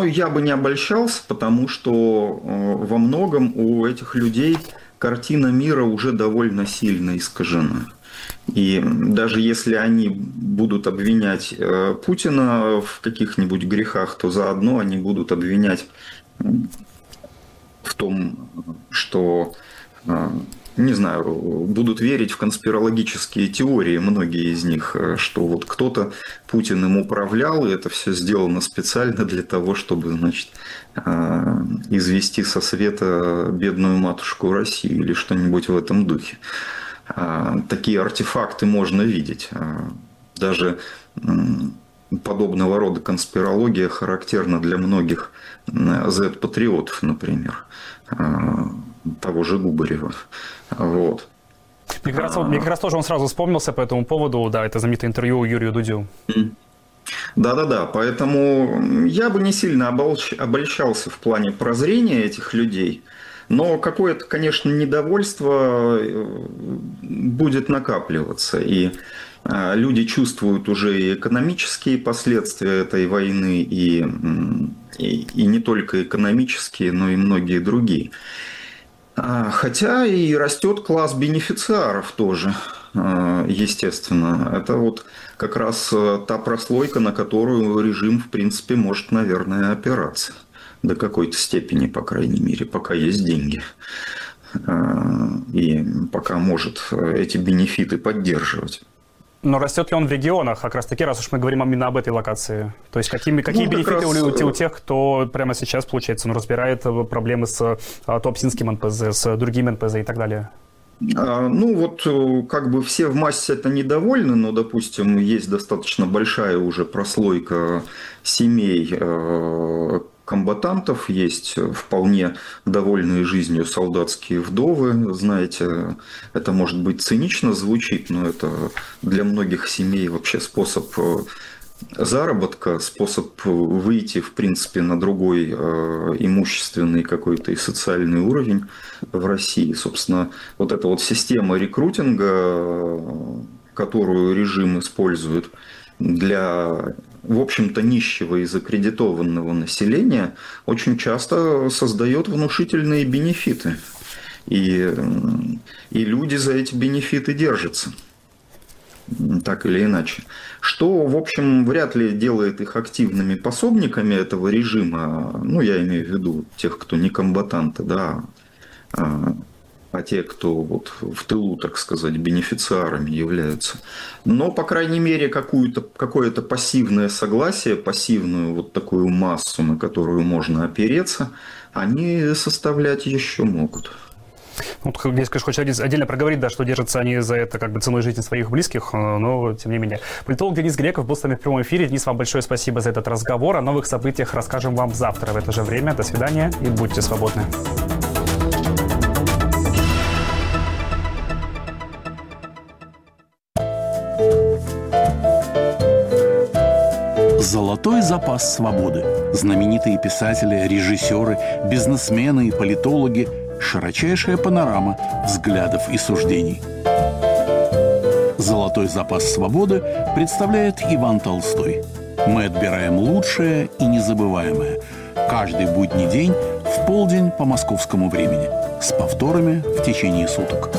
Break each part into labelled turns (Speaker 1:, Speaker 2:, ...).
Speaker 1: Но я бы не обольщался, потому что во многом у этих людей картина мира уже довольно сильно искажена. И даже если они будут обвинять Путина в каких-нибудь грехах, то заодно они будут обвинять в том, что, не знаю, будут верить в конспирологические теории, многие из них, что вот кто-то Путин им управлял, и это все сделано специально для того, чтобы, значит, извести со света бедную матушку Россию или что-нибудь в этом духе. Такие артефакты можно видеть. Даже подобного рода конспирология характерна для многих Z-патриотов, например, того же Губарева. Вот.
Speaker 2: Мне как раз тоже он сразу вспомнился по этому поводу, да, это знаменитое интервью Юрию Дудю.
Speaker 1: Да, поэтому я бы не сильно обольщался в плане прозрения этих людей, но какое-то, конечно, недовольство будет накапливаться, и люди чувствуют уже и экономические последствия этой войны, и не только экономические, но и многие другие. Хотя и растет класс бенефициаров тоже, естественно. Это вот как раз та прослойка, на которую режим, в принципе, может, наверное, опираться. До какой-то степени, по крайней мере, пока есть деньги. И пока может эти бенефиты поддерживать.
Speaker 2: Но растет ли он в регионах, как раз таки, раз уж мы говорим именно об этой локации? То есть какие бенефиты у тех, кто прямо сейчас, получается, разбирает проблемы с Туапсинским НПЗ, с другими НПЗ и так далее?
Speaker 1: Ну вот, как бы все в массе это недовольны, но, допустим, есть достаточно большая уже прослойка семей комбатантов, есть вполне довольные жизнью солдатские вдовы. Знаете, это, может быть, цинично звучит, но это для многих семей вообще способ заработка, способ выйти, в принципе, на другой имущественный какой-то и социальный уровень в России. Собственно, вот эта вот система рекрутинга, которую режим использует для, в общем-то, нищего и закредитованного населения, очень часто создает внушительные бенефиты. И люди за эти бенефиты держатся. Так или иначе. Что, в общем, вряд ли делает их активными пособниками этого режима. Ну, я имею в виду тех, кто не комбатанты, да, а те, кто вот в тылу, так сказать, бенефициарами являются. Но, по крайней мере, какое-то пассивное согласие, пассивную вот такую массу, на которую можно опереться, они составлять еще могут.
Speaker 2: Вот здесь, конечно, хочется отдельно проговорить, да, что держатся они за это как бы ценой жизни своих близких, но тем не менее. Политолог Денис Греков был с нами в прямом эфире. Денис, вам большое спасибо за этот разговор. О новых событиях расскажем вам завтра в это же время. До свидания и будьте свободны.
Speaker 3: Золотой запас свободы. Знаменитые писатели, режиссеры, бизнесмены и политологи. Широчайшая панорама взглядов и суждений. «Золотой запас свободы» представляет Иван Толстой. Мы отбираем лучшее и незабываемое. Каждый будний день в полдень по московскому времени. С повторами в течение суток.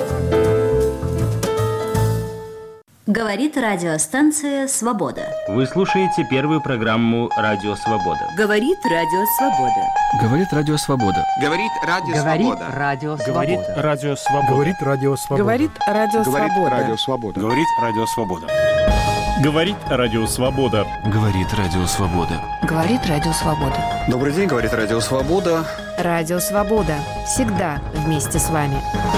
Speaker 4: Говорит радиостанция «Свобода».
Speaker 5: Вы слушаете первую программу «Радио Свобода».
Speaker 4: Говорит Радио Свобода.
Speaker 6: Говорит Радио Свобода.
Speaker 7: Говорит Радио Свобода.
Speaker 6: Говорит Радио Свобода.
Speaker 8: Говорит Радио Свобода.
Speaker 9: Говорит Радио Свобода.
Speaker 8: Говорит Радио Свобода.
Speaker 10: Говорит Радио Свобода.
Speaker 6: Говорит Радио Свобода.
Speaker 9: Говорит Радио Свобода.
Speaker 7: Добрый день, говорит Радио Свобода.
Speaker 9: Радио Свобода. Всегда вместе с вами.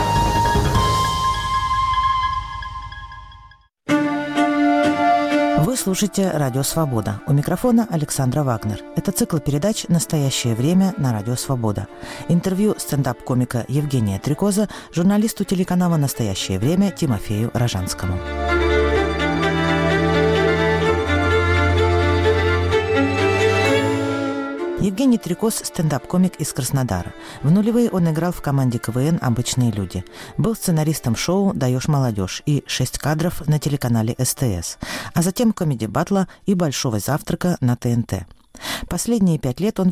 Speaker 11: Вы слушаете «Радио Свобода». У микрофона Александра Вагнер. Это цикл передач «Настоящее время» на «Радио Свобода». Интервью стендап-комика Евгения Трикоза журналисту телеканала «Настоящее время» Тимофею Рожанскому. Евгений Трикоз – стендап-комик из Краснодара. В нулевые он играл в команде КВН «Обычные люди». Был сценаристом шоу «Даешь молодежь» и «6 кадров» на телеканале СТС, а затем комеди-баттла и «Большого завтрака» на ТНТ. Последние 5 лет он